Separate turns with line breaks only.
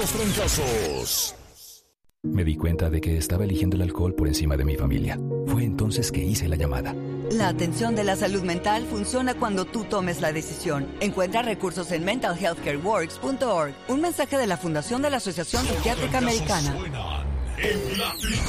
los trancazos.
Me di cuenta de que estaba eligiendo el alcohol por encima de mi familia. Fue entonces que hice la llamada.
La atención de la salud mental funciona cuando tú tomes la decisión. Encuentra recursos en mentalhealthcareworks.org. Un mensaje de la Fundación de la Asociación Psiquiátrica Americana.
Suenan en Latina.